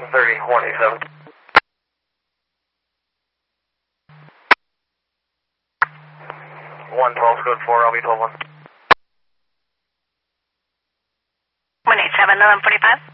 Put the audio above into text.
30, 187. 112, code 4, I'll be 12-1. 187, 1145.